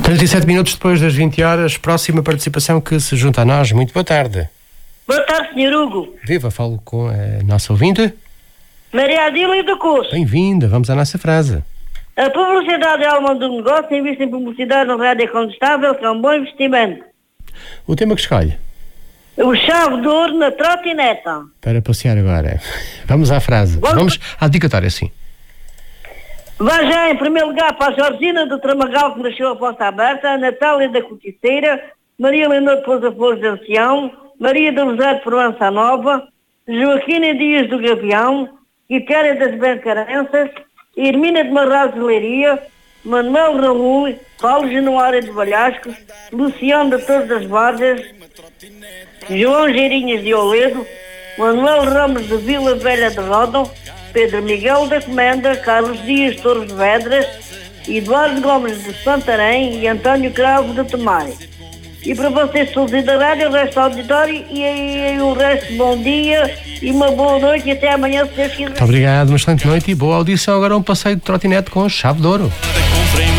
37 minutos depois das 20 horas, próxima participação que se junta a nós. Muito boa tarde. Boa tarde, Sr. Hugo. Viva, falo com a nossa ouvinte. Maria Adília do Curso. Bem-vinda, vamos à nossa frase. A publicidade é alma do negócio, investe em publicidade na rádio é contestável, que é um bom investimento. O tema que escolhe? O chave de ouro na trotineta. Para passear agora. Vamos à frase. Vamos à dedicatória, sim. Vai já em primeiro lugar para a Georgina do Tramagal, que nasceu a porta aberta, a Natália da Corticeira, Maria Leonor de Pousa Flores de Ancião, Maria do Rosário de Provença Nova, Joaquina Dias do Gavião, Quitéria das Bencarenças, Hermina de Marraz de Leiria, Manuel Raul, Paulo Januário de Valhascos, Luciano de Torres das Vargas, João Geirinhas de Oledo, Manuel Ramos de Vila Velha de Rodão, Pedro Miguel da Comenda, Carlos Dias Torres de Vedras, Eduardo Gomes de Santarém e António Cravo de Tomar. E para vocês todos e da rádio, o resto auditório e o resto bom dia e uma boa noite e até amanhã, se Deus quiser. Muito obrigado, uma excelente noite e boa audição. Agora um passeio de trotinete com chave de ouro.